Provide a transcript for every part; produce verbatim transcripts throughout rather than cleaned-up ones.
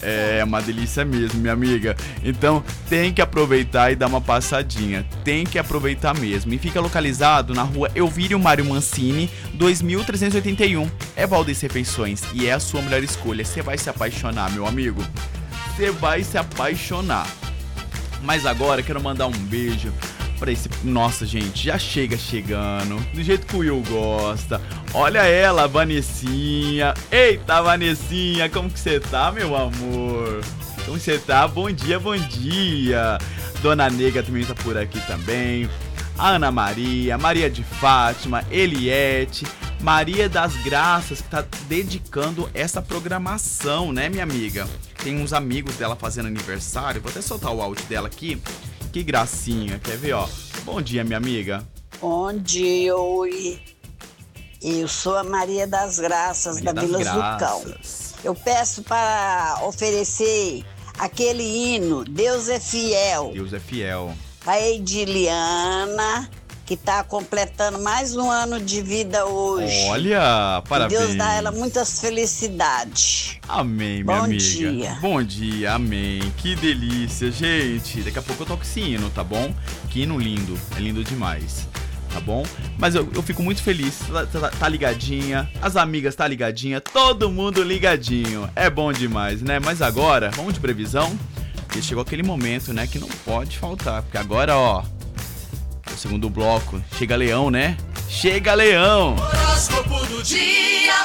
É uma delícia mesmo, minha amiga. Então tem que aproveitar e dar uma passadinha. Tem que aproveitar mesmo. E fica localizado na rua Elvírio Mário Mancini, dois mil trezentos e oitenta e um. É Valdez Refeições e é a sua melhor escolha. Você vai se apaixonar, meu amigo. Você vai se apaixonar. Mas agora quero mandar um beijo pra esse... Nossa, gente, já chega chegando, do jeito que o Will gosta. Olha ela, Vanessinha. Eita, Vanessinha, como que você tá, meu amor? Como você tá? Bom dia, bom dia. Dona Nega também tá por aqui também. A Ana Maria, Maria de Fátima, Eliette, Maria das Graças, que tá dedicando essa programação, né, minha amiga? Tem uns amigos dela fazendo aniversário. Vou até soltar o áudio dela aqui. Que gracinha, quer ver, ó? Bom dia, minha amiga. Bom dia, oi. Eu sou a Maria das Graças, Maria da das Vila Graças. Zucão. Eu peço para oferecer aquele hino, Deus é Fiel. Deus é fiel. A Ediliana, que está completando mais um ano de vida hoje. Olha, Que parabéns. Deus dá a ela muitas felicidades. Amém, minha Bom amiga. dia. Bom dia, amém. Que delícia, gente. Daqui a pouco eu toco esse hino, tá bom? Que hino lindo, é lindo demais, tá bom? Mas eu, eu fico muito feliz, tá, tá, tá ligadinha, as amigas tá ligadinha, todo mundo ligadinho. É bom demais, né? Mas agora, vamos de previsão? Porque chegou aquele momento, né, que não pode faltar. Porque agora, ó, o segundo bloco, chega Leão, né? Chega Leão! Horóscopo do dia.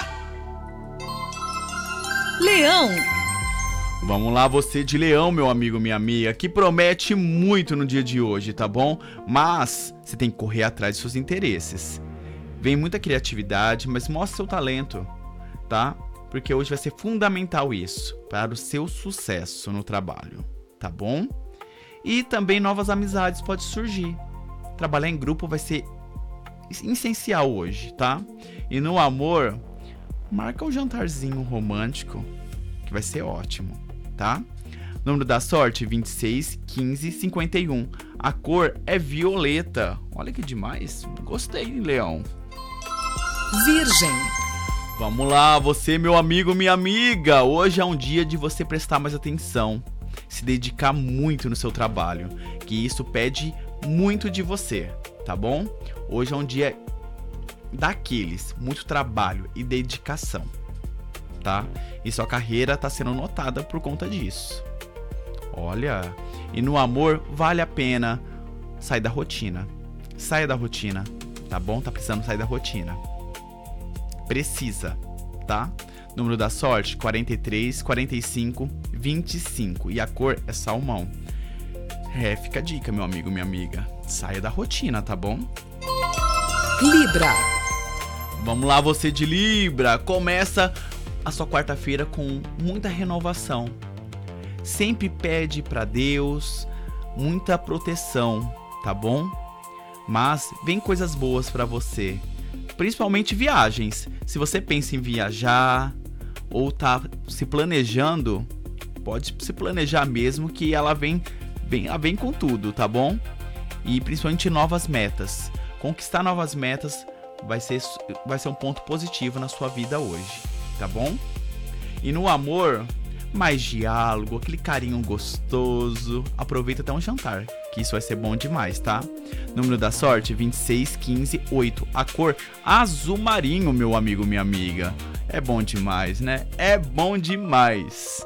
Leão. Vamos lá, você de Leão, meu amigo, minha amiga, que promete muito no dia de hoje, tá bom? Mas você tem que correr atrás de seus interesses. Vem muita criatividade, mas mostra seu talento, tá? Porque hoje vai ser fundamental isso para o seu sucesso no trabalho, tá bom? E também novas amizades podem surgir. Trabalhar em grupo vai ser essencial hoje, tá? E no amor, marca um jantarzinho romântico, que vai ser ótimo, tá? Número da sorte, vinte e seis, quinze, cinquenta e um. A cor é violeta. Olha que demais. Gostei, Leão. Virgem. Vamos lá, você, meu amigo, minha amiga. Hoje é um dia de você prestar mais atenção, se dedicar muito no seu trabalho, que isso pede muito de você, tá bom? Hoje é um dia daqueles, muito trabalho e dedicação, tá? E sua carreira tá sendo notada por conta disso. Olha, e no amor vale a pena sair da rotina. Saia da rotina, tá bom? Tá precisando sair da rotina. Precisa, tá? Número da sorte, quarenta e três, quarenta e cinco, vinte e cinco. E a cor é salmão. É, fica a dica, meu amigo, minha amiga. Saia da rotina, tá bom? Libra. Vamos lá, você de Libra. Começa a sua quarta-feira com muita renovação. Sempre pede pra Deus muita proteção, tá bom? Mas vem coisas boas pra você. Principalmente viagens. Se você pensa em viajar ou tá se planejando, pode se planejar mesmo, que ela vem, vem, ela vem com tudo, tá bom? E principalmente novas metas. Conquistar novas metas vai ser, vai ser um ponto positivo na sua vida hoje, tá bom? E no amor, mais diálogo, aquele carinho gostoso. Aproveita até um jantar, que isso vai ser bom demais, tá? Número da sorte, vinte e seis, quinze, oito. A cor azul marinho, meu amigo, minha amiga. É bom demais, né? É bom demais.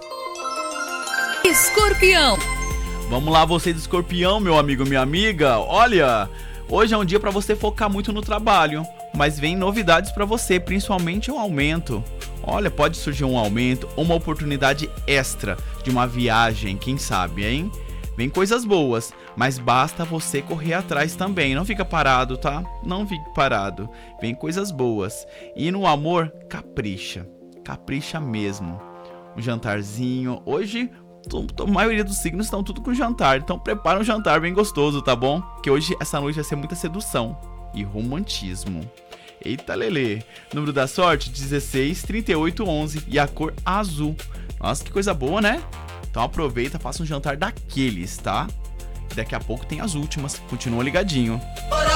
Escorpião. Vamos lá, você do Escorpião, meu amigo, minha amiga. Olha, hoje é um dia para você focar muito no trabalho, mas vem novidades para você, principalmente um aumento. Olha, pode surgir um aumento ou uma oportunidade extra de uma viagem, quem sabe, hein? Vem coisas boas, mas basta você correr atrás também. Não fica parado, tá? Não fique parado. Vem coisas boas. E no amor, capricha. Capricha mesmo. Um jantarzinho. Hoje, a maioria dos signos estão tudo com jantar. Então prepara um jantar bem gostoso, tá bom? Que hoje, essa noite vai ser muita sedução e romantismo. Eita, Lelê. Número da sorte, dezesseis, trinta e oito, onze. E a cor azul. Nossa, que coisa boa, né? Então aproveita, faça um jantar daqueles, tá? E daqui a pouco tem as últimas. Continua ligadinho.